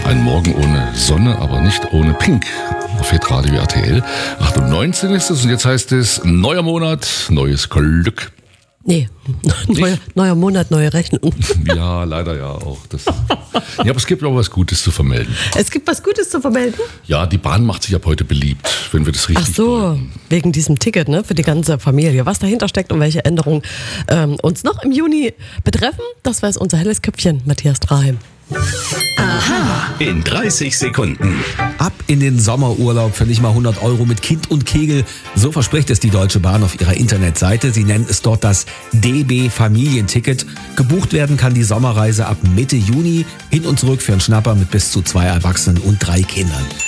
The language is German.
Ein Morgen ohne Sonne, aber nicht ohne Pink. Auf Hitradio RTL. 8:19 ist es und jetzt heißt es neuer Monat, neues Glück. Nee, neuer Monat, neue Rechnung. Ja, leider ja auch. Ja, aber es gibt auch was Gutes zu vermelden. Es gibt was Gutes zu vermelden? Ja, die Bahn macht sich ab heute beliebt, wenn wir das richtig Ach so, deuten. wegen diesem Ticket, ne, für die ganze Familie. Was dahinter steckt und welche Änderungen uns noch im Juni betreffen, das weiß unser helles Köpfchen, Matthias Draheim. In 30 Sekunden. Ab in den Sommerurlaub für nicht mal 100 € mit Kind und Kegel. So verspricht es die Deutsche Bahn auf ihrer Internetseite. Sie nennen es dort das DB Familienticket. Gebucht werden kann die Sommerreise ab Mitte Juni hin und zurück für einen Schnapper mit bis zu 2 Erwachsenen und 3 Kindern.